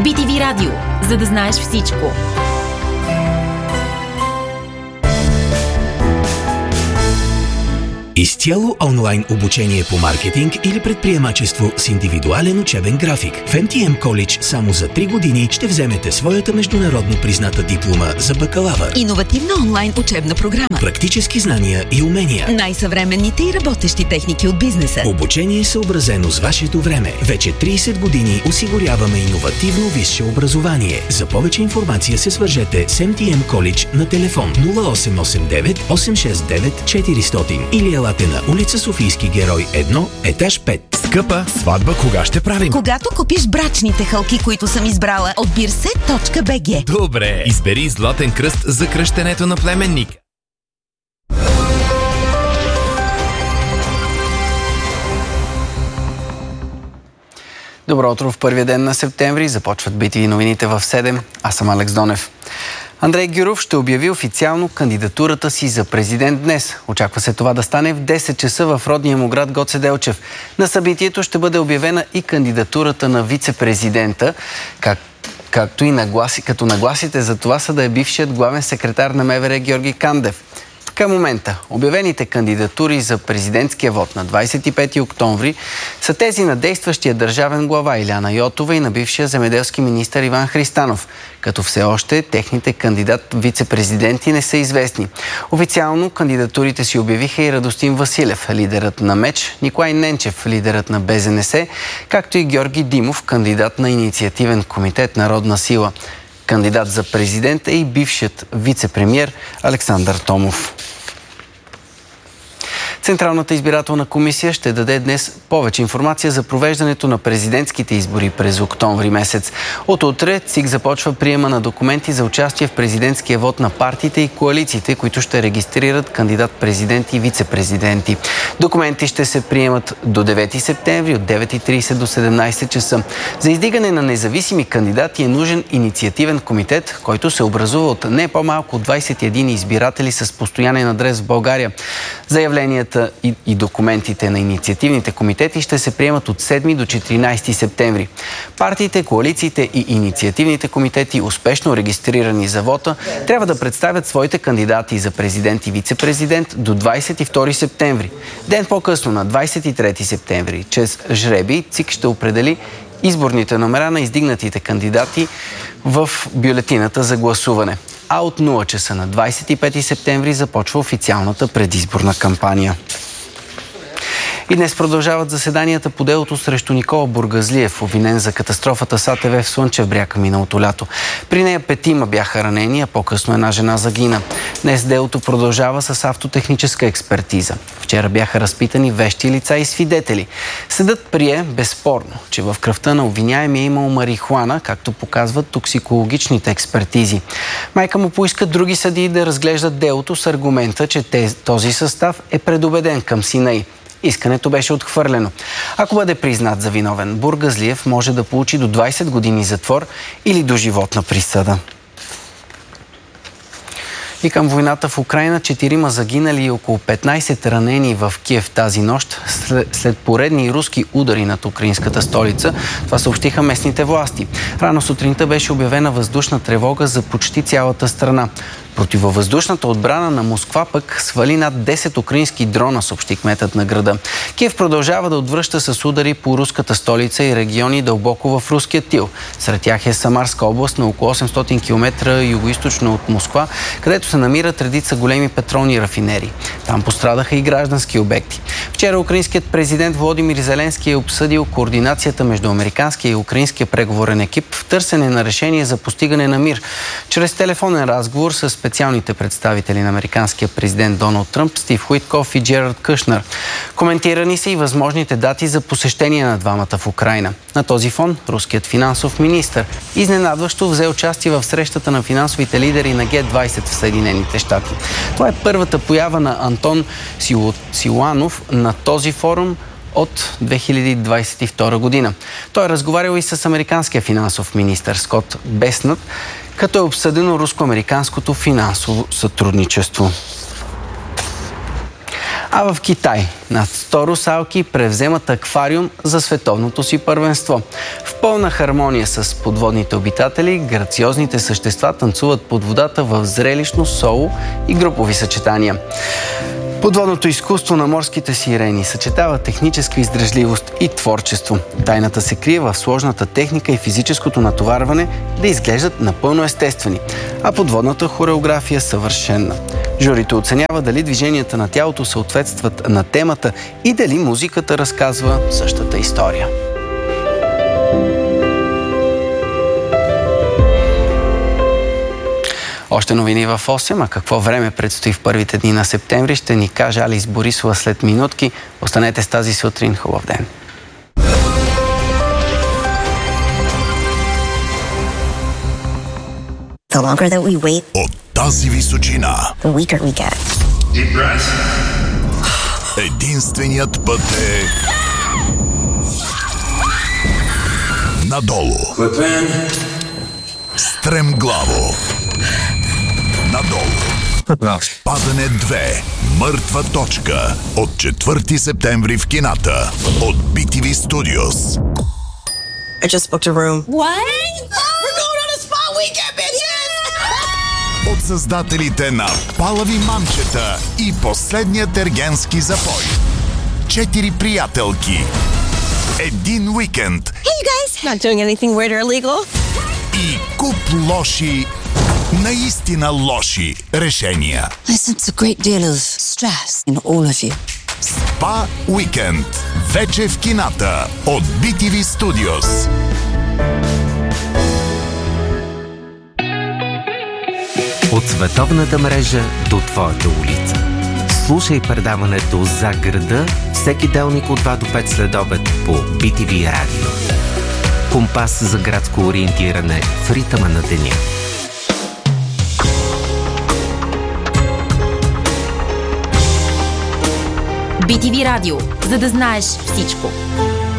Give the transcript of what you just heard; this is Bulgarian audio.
BTV Радио, за да знаеш всичко. Изцяло онлайн обучение по маркетинг или предприемачество с индивидуален учебен график. В MTM College само за 3 години ще вземете своята международно призната диплома за бакалавър. Иновативна онлайн учебна програма. Практически знания и умения. Най-съвременните и работещи техники от бизнеса. Обучение съобразено с вашето време. Вече 30 години осигуряваме иновативно висше образование. За повече информация се свържете с MTM College на телефон 0889 869 400 или елате на улица Софийски герой 1, етаж 5. Скъпа, сватба кога ще правим? Когато купиш брачните хълки, които съм избрала от birset.bg. Добре, избери златен кръст за кръщенето на племенник. Добро утро в първия ден на септември. Започват BTV новините в 7. Аз съм Алекс Донев. Андрей Гюров ще обяви официално кандидатурата си за президент днес. Очаква се това да стане в 10 часа в родния му град Гоце Делчев. На събитието ще бъде обявена и кандидатурата на вице-президента, като нагласите за това са да е бившият главен секретар на МВР Георги Кандев. Към момента обявените кандидатури за президентския вод на 25 октомври са тези на действащия държавен глава Иляна Йотова и на бившия земеделски министър Иван Христанов, като все още техните кандидат-вице-президенти не са известни. Официално кандидатурите си обявиха и Радостин Василев, лидерът на МЕЧ, Николай Ненчев, лидерът на БЗНС, както и Георги Димов, кандидат на инициативен комитет Народна сила. Кандидат за президент е и бившият вице-премиер Александър Томов. Централната избирателна комисия ще даде днес повече информация за провеждането на президентските избори през октомври месец. От утре ЦИК започва приема на документи за участие в президентския вод на партиите и коалициите, които ще регистрират кандидат-президенти и вице-президенти. Документи ще се приемат до 9 септември от 9:30 до 17 часа. За издигане на независими кандидати е нужен инициативен комитет, който се образува от не по-малко от 21 избиратели с постоянен адрес в България. Заявленията и документите на инициативните комитети ще се приемат от 7 до 14 септември. Партиите, коалициите и инициативните комитети, успешно регистрирани за вота, трябва да представят своите кандидати за президент и вице-президент до 22 септември. Ден по-късно, на 23 септември, чрез жребий, ЦИК ще определи изборните номера на издигнатите кандидати в бюлетината за гласуване. А от 0 часа на 25 септември започва официалната предизборна кампания. И днес продължават заседанията по делото срещу Никола Бургазлиев, обвинен за катастрофата с АТВ в Слънчев бряг миналото лято. При нея 5 бяха ранени, а по-късно една жена загина. Днес делото продължава с автотехническа експертиза. Вчера бяха разпитани вещи лица и свидетели. Съдът прие безспорно, че в кръвта на обвиняемия е имало марихуана, както показват токсикологичните експертизи. Майка му поиска други съдии да разглеждат делото с аргумента, че този състав е предубеден към сина й. Искането беше отхвърлено. Ако бъде признат за виновен, Бургазлиев може да получи до 20 години затвор или доживотна присъда. И към войната в Украйна 4 загинали и около 15 ранени в Киев тази нощ след поредни руски удари над украинската столица. Това съобщиха местните власти. Рано сутринта беше обявена въздушна тревога за почти цялата страна. Противовъздушната отбрана на Москва пък свали над 10 украински дрона, съобщи кметът на града. Киев продължава да отвръща с удари по руската столица и региони дълбоко в руския тил. Сред тях е Самарска област на около 800 км югоизточно от Москва, където се намират редица големи петролни рафинерии. Там пострадаха и граждански обекти. Вчера украинският президент Володимир Зеленски е обсъдил координацията между американския и украинския преговорен екип в търсене на решение за постигане на мир. Чрез телефонен разговор с специалните представители на американския президент Доналд Тръмп, Стив Уиткоф и Джерард Кушнер. Коментирани са и възможните дати за посещение на двамата в Украйна. На този фон руският финансов министър изненадващо взе участие в срещата на финансовите лидери на Г-20 в Съединените щати. Това е първата поява на Антон Силуанов на този форум от 2022 година. Той е разговарял и с американския финансов министър Скот Беснат, като е обсъдено руско-американското финансово сътрудничество. А в Китай над 100 русалки превземат аквариум за световното си първенство. В пълна хармония с подводните обитатели, грациозните същества танцуват под водата в зрелищно соло и групови съчетания. Подводното изкуство на морските сирени съчетава техническа издръжливост и творчество. Тайната се крие в сложната техника и физическото натоварване да изглеждат напълно естествени, а подводната хореография съвършенна. Журито оценява дали движенията на тялото съответстват на темата и дали музиката разказва същата история. Още новини в 8, а какво време предстои в първите дни на септември, ще ни каже Алис Борисова след минутки. Останете с тази сутрин. Хубав ден! The longer that we wait, от тази височина, the weaker we get. Deep breath. Единственият път е надолу. Стремглаво. Надолу. Падане 2. Мъртва точка. От 4 септември в кината. От BTV Studios. I just booked a room. What? We're going on a spa weekend, bitches! От създателите на Палави мамчета и Последният ергенски запой. 4 приятелки. Един уикенд. Hey, you guys! Not doing anything weird or illegal? И куп лоши, наистина лоши решения. I sense a great deal of stress in all of you. Спа уикенд. Вече в кината. От BTV Studios. От световната мрежа до твоята улица. Слушай предаването За града всеки делник от 2 до 5 следобед по BTV Радио. Компас за градско ориентиране в ритъма на деня. BTV Радио, за да знаеш всичко.